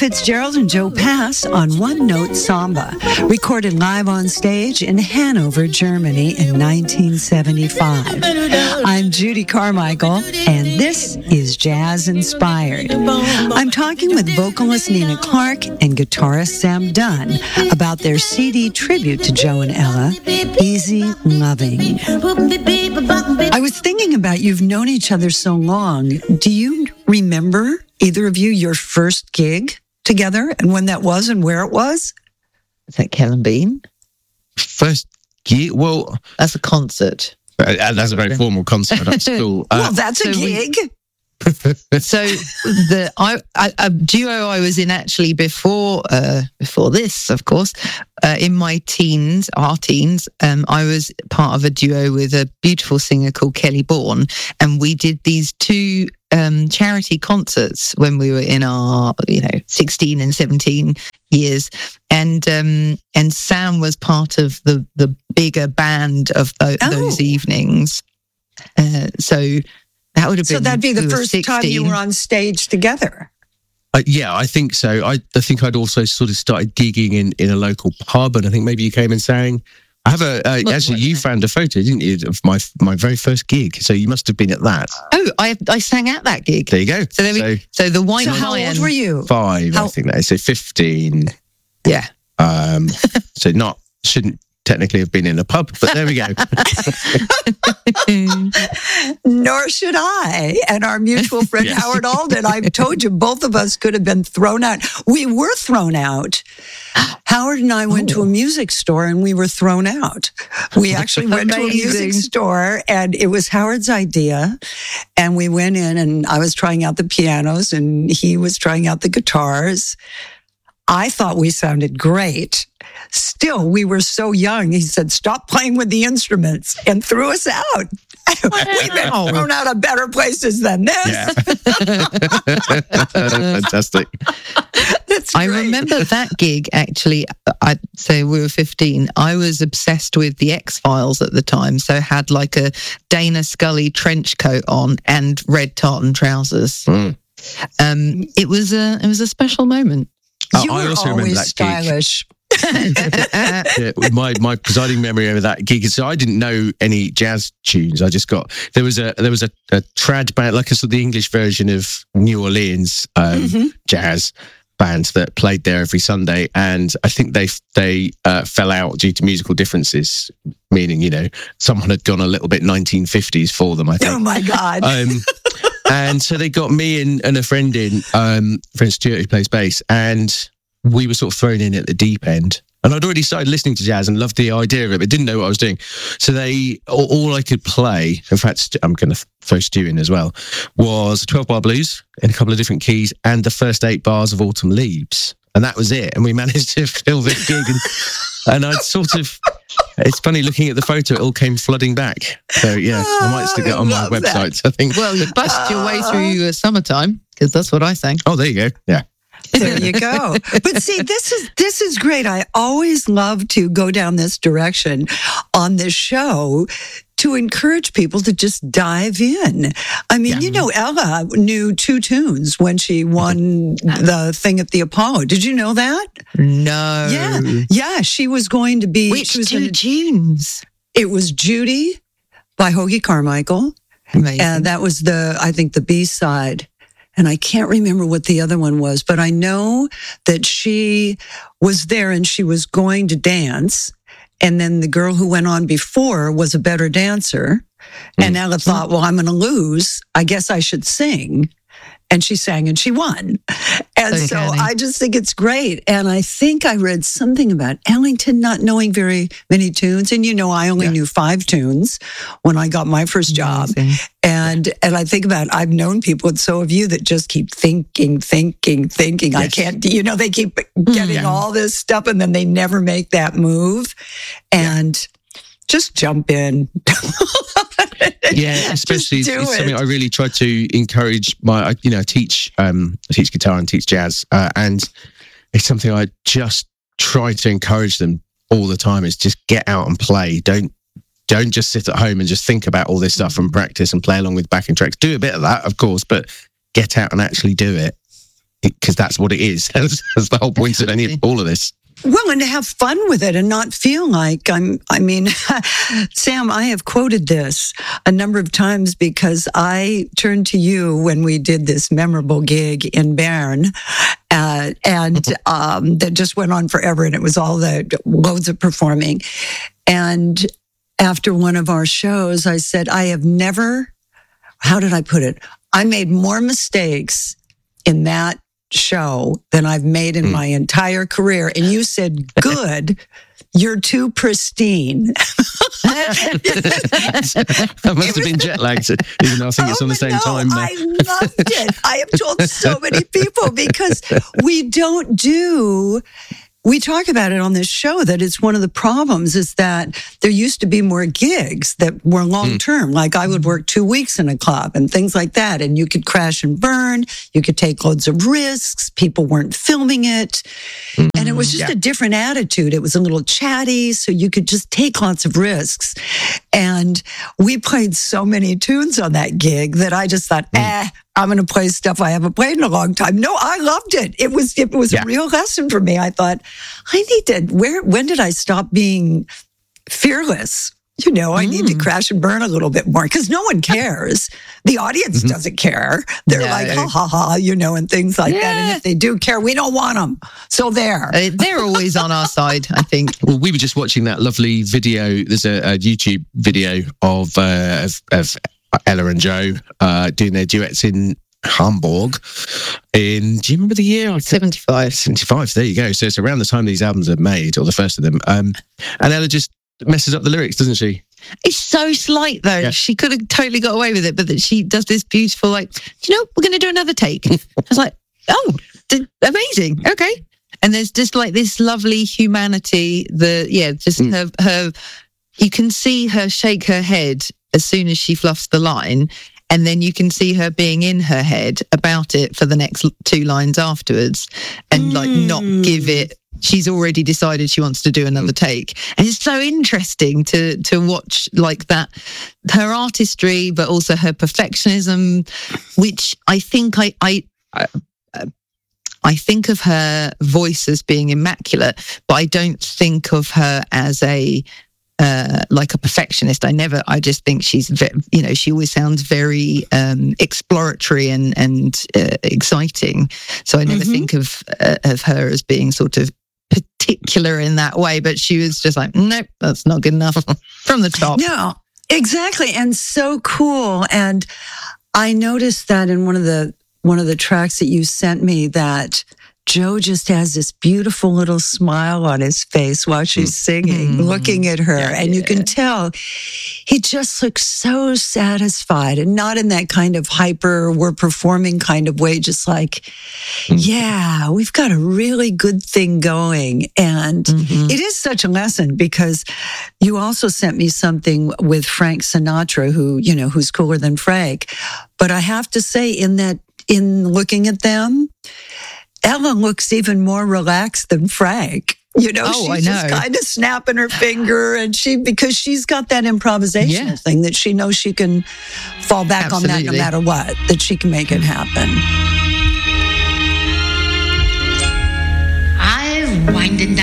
Fitzgerald and Joe Pass on One Note Samba, recorded live on stage in Hanover, Germany in 1975. I'm Judy Carmichael, and this is Jazz Inspired. I'm talking with vocalist Nina Clark and guitarist Sam Dunn about their CD tribute to Joe and Ella, Easy Loving. I was thinking about you've known each other so long. Do you remember, either of you, your first gig together and when that was and where it was? Is that Kellen Bean? First gig? Well, that's a concert. That's a very formal concert at school. Well, that's a gig. So a duo I was in actually before this, of course, in my teens, our teens, I was part of a duo with a beautiful singer called Kelly Bourne, and we did these two charity concerts when we were in our 16 and 17 years, and Sam was part of the bigger band of those evenings. So that would have been. So that'd be the first 16. time you were on stage together. Yeah, I think so. I think I'd also sort of started gigging in a local pub, and I think maybe you came and sang. I have actually, you found a photo, didn't you, of my very first gig? So you must have been at that. Oh, I sang at that gig. There you go. So the White Lion. How old were you? 5, I think that is. So 15. Yeah. So shouldn't technically have been in a pub, but there we go. Nor should I. And our mutual friend Yes. Howard Alden, I've told you, both of us could have been thrown out. We were thrown out. Howard and I went to a music store and we were thrown out. We actually went to a music store and it was Howard's idea. And we went in and I was trying out the pianos and he was trying out the guitars. I thought we sounded great. Still, we were so young. He said, "Stop playing with the instruments," and threw us out. We've been thrown out of better places than this. Yeah. Fantastic. That's great. I remember that gig, actually. So we were 15. I was obsessed with the X-Files at the time, so had like a Dana Scully trench coat on and red tartan trousers. It was a special moment. You I were also remember always that stylish. Yeah, my presiding memory over that gig is, so I didn't know any jazz tunes. I just got there was a trad band, like a sort of the English version of New Orleans jazz band that played there every Sunday, and I think they fell out due to musical differences, meaning someone had gone a little bit 1950s for them, I think. Oh my God. And so they got me and a friend in, friend Stuart, who plays bass, and we were sort of thrown in at the deep end. And I'd already started listening to jazz and loved the idea of it, but didn't know what I was doing. So all I could play, in fact, I'm going to throw Stu in as well, was 12-bar blues in a couple of different keys and the first 8 bars of Autumn Leaves. And that was it. And we managed to fill this gig. And I'd sort of... It's funny looking at the photo, it all came flooding back. So, yeah, I might stick it on my website, I think. Well, you bust your way through summertime, because that's what I sang. Oh, there you go. Yeah. There you go. But see, this is great. I always love to go down this direction on this show to encourage people to just dive in. I mean, Ella knew 2 tunes when she won the thing at the Apollo. Did you know that? No. Yeah. She was going to be. Which 2 tunes? It was Judy by Hoagy Carmichael. Amazing. And that was I think the B-side. And I can't remember what the other one was, but I know that she was there and she was going to dance. And then the girl who went on before was a better dancer. And Ella thought, well, I'm going to lose. I guess I should sing. And she sang and she won. And so I just think it's great. And I think I read something about Ellington not knowing very many tunes. And I only knew 5 tunes when I got my first job. And I think about, I've known people, and so have you, that just keep thinking. Yes. I can't, they keep getting all this stuff and then they never make that move. And just jump in. Yeah, especially it's something I really try to encourage. I teach guitar and teach jazz, and it's something I just try to encourage them all the time. Is just get out and play. Don't just sit at home and just think about all this stuff and practice and play along with backing tracks. Do a bit of that, of course, but get out and actually do it. because that's what it is. That's the whole point of all of this. Well, and to have fun with it and not feel like I mean, Sam, I have quoted this a number of times because I turned to you when we did this memorable gig in Bern, and that just went on forever, and it was all the loads of performing. And after one of our shows, I said, I have never, how did I put it? I made more mistakes in that show than I've made in my entire career. And you said, good, you're too pristine. I must have been jet lagged, even though I think it's on the same time. I loved it. I have told so many people because we talk about it on this show that it's one of the problems is that there used to be more gigs that were long term. Like I would work 2 weeks in a club and things like that. And you could crash and burn. You could take loads of risks. People weren't filming it. And it was just a different attitude. It was a little chatty. So you could just take lots of risks. And we played so many tunes on that gig that I just thought, I'm going to play stuff I haven't played in a long time. No, I loved it. It was a real lesson for me. I thought, I need to, when did I stop being fearless? You know, I need to crash and burn a little bit more because no one cares. The audience doesn't care. They're like, ha, ha, ha, you know, and things like that. And if they do care, we don't want them. So there. They're always on our side, I think. Well, we were just watching that lovely video. There's a YouTube video of Ella and Joe doing their duets in Hamburg do you remember the year? 75. There you go. So it's around the time these albums are made, or the first of them. And Ella just messes up the lyrics, doesn't she? It's so slight though. Yeah. She could have totally got away with it, but that she does this beautiful, like, you know, we're going to do another take. I was like, oh, amazing. Okay. And there's just like this lovely humanity. Her. You can see her shake her head as soon as she fluffs the line. And then you can see her being in her head about it for the next 2 lines afterwards and like not give it. She's already decided she wants to do another take. And it's so interesting to watch like that, her artistry, but also her perfectionism, which I think I think of her voice as being immaculate, but I don't think of her as like a perfectionist. I just think she's, she always sounds very exploratory and exciting. So I never think of her as being sort of particular in that way, but she was just like, nope, that's not good enough from the top. No, exactly. And so cool. And I noticed that in one of the tracks that you sent me that Joe just has this beautiful little smile on his face while she's singing, looking at her. And you can tell he just looks so satisfied and not in that kind of hyper, we're performing kind of way, just like, yeah, we've got a really good thing going. And it is such a lesson because you also sent me something with Frank Sinatra, who's cooler than Frank. But I have to say in looking at them, Ella looks even more relaxed than Frank. She's just kind of snapping her finger and because she's got that improvisational thing that she knows she can fall back on that no matter what, that she can make it happen. I've winded down